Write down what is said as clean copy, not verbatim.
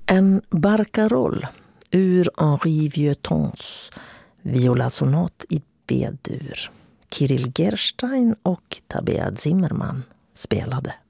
En barcaroll ur Henri Vieuxtemps violasonat i B-dur. Kirill Gerstein och Tabea Zimmerman spelade.